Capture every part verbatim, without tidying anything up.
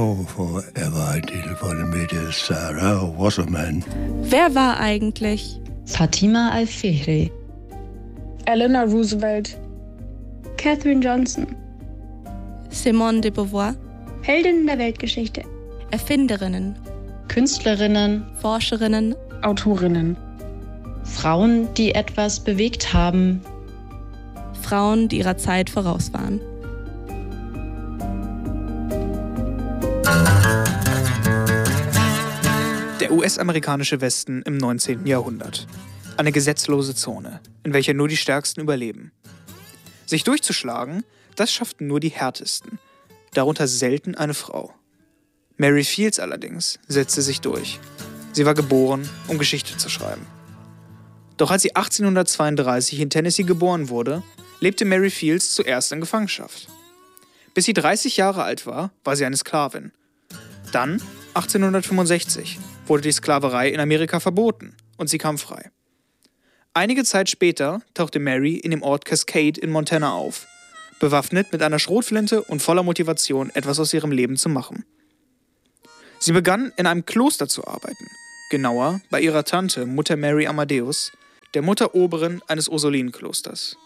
Oh, forever I did for the middle Sarah Wasserman. Wer war eigentlich Fatima Al-Fihri? Eleanor Roosevelt. Katherine Johnson. Simone de Beauvoir? Heldinnen der Weltgeschichte. Erfinderinnen, Künstlerinnen, Forscherinnen, Autorinnen. Frauen, die etwas bewegt haben. Frauen, die ihrer Zeit voraus waren. Der U S-amerikanische Westen im neunzehnten Jahrhundert. Eine gesetzlose Zone, in welcher nur die Stärksten überleben. Sich durchzuschlagen, das schafften nur die Härtesten, darunter selten eine Frau. Mary Fields allerdings setzte sich durch. Sie war geboren, um Geschichte zu schreiben. Doch als sie achtzehnhundertzweiunddreißig in Tennessee geboren wurde, lebte Mary Fields zuerst in Gefangenschaft. Bis sie dreißig Jahre alt war, war sie eine Sklavin. Dann, achtzehnhundertfünfundsechzig, wurde die Sklaverei in Amerika verboten und sie kam frei. Einige Zeit später tauchte Mary in dem Ort Cascade in Montana auf, bewaffnet mit einer Schrotflinte und voller Motivation, etwas aus ihrem Leben zu machen. Sie begann in einem Kloster zu arbeiten, genauer bei ihrer Tante, Mutter Mary Amadeus, der Mutteroberin eines Ursulinenklosters.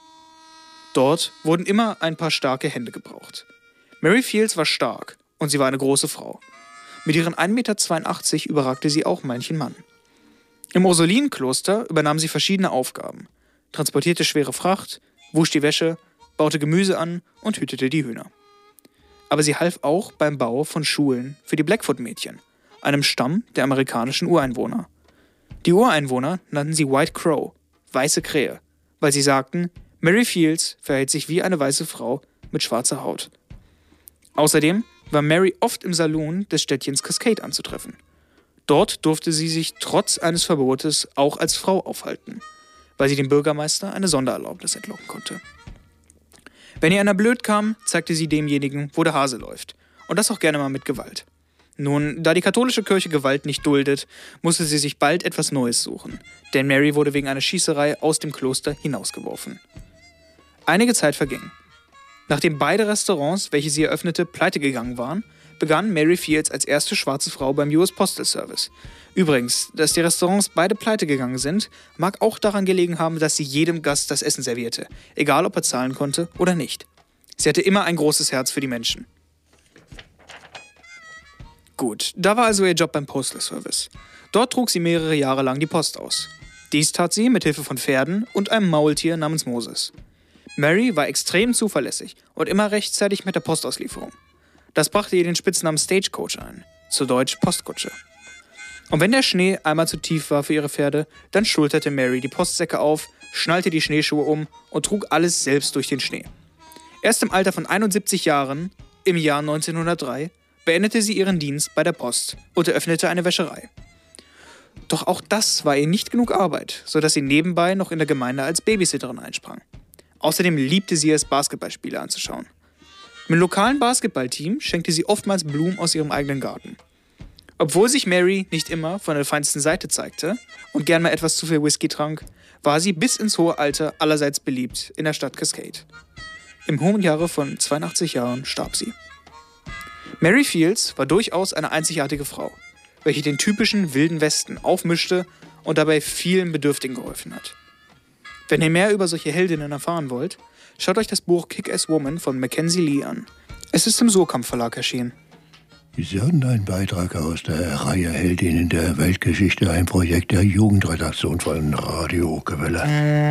Dort wurden immer ein paar starke Hände gebraucht. Mary Fields war stark und sie war eine große Frau. Mit ihren ein Meter zweiundachtzig überragte sie auch manchen Mann. Im Ursulinenkloster übernahm sie verschiedene Aufgaben, transportierte schwere Fracht, wusch die Wäsche, baute Gemüse an und hütete die Hühner. Aber sie half auch beim Bau von Schulen für die Blackfoot-Mädchen, einem Stamm der amerikanischen Ureinwohner. Die Ureinwohner nannten sie White Crow, weiße Krähe, weil sie sagten, Mary Fields verhält sich wie eine weiße Frau mit schwarzer Haut. Außerdem war Mary oft im Saloon des Städtchens Cascade anzutreffen. Dort durfte sie sich trotz eines Verbotes auch als Frau aufhalten, weil sie dem Bürgermeister eine Sondererlaubnis entlocken konnte. Wenn ihr einer blöd kam, zeigte sie demjenigen, wo der Hase läuft. Und das auch gerne mal mit Gewalt. Nun, da die katholische Kirche Gewalt nicht duldet, musste sie sich bald etwas Neues suchen, denn Mary wurde wegen einer Schießerei aus dem Kloster hinausgeworfen. Einige Zeit verging. Nachdem beide Restaurants, welche sie eröffnete, pleite gegangen waren, begann Mary Fields als erste schwarze Frau beim U S Postal Service. Übrigens, dass die Restaurants beide pleite gegangen sind, mag auch daran gelegen haben, dass sie jedem Gast das Essen servierte, egal ob er zahlen konnte oder nicht. Sie hatte immer ein großes Herz für die Menschen. Gut, da war also ihr Job beim Postal Service. Dort trug sie mehrere Jahre lang die Post aus. Dies tat sie mit Hilfe von Pferden und einem Maultier namens Moses. Mary war extrem zuverlässig und immer rechtzeitig mit der Postauslieferung. Das brachte ihr den Spitznamen Stagecoach ein, zu Deutsch Postkutsche. Und wenn der Schnee einmal zu tief war für ihre Pferde, dann schulterte Mary die Postsäcke auf, schnallte die Schneeschuhe um und trug alles selbst durch den Schnee. Erst im Alter von einundsiebzig Jahren, im Jahr neunzehnhundertdrei, beendete sie ihren Dienst bei der Post und eröffnete eine Wäscherei. Doch auch das war ihr nicht genug Arbeit, sodass sie nebenbei noch in der Gemeinde als Babysitterin einsprang. Außerdem liebte sie es, Basketballspiele anzuschauen. Im lokalen Basketballteam schenkte sie oftmals Blumen aus ihrem eigenen Garten. Obwohl sich Mary nicht immer von der feinsten Seite zeigte und gern mal etwas zu viel Whisky trank, war sie bis ins hohe Alter allerseits beliebt in der Stadt Cascade. Im hohen Jahre von zweiundachtzig Jahren starb sie. Mary Fields war durchaus eine einzigartige Frau, welche den typischen Wilden Westen aufmischte und dabei vielen Bedürftigen geholfen hat. Wenn ihr mehr über solche Heldinnen erfahren wollt, schaut euch das Buch Kick-Ass Woman von Mackenzie Lee an. Es ist im Surkamp Verlag erschienen. Sie hatten einen Beitrag aus der Reihe Heldinnen der Weltgeschichte, ein Projekt der Jugendredaktion von Radio Quelle.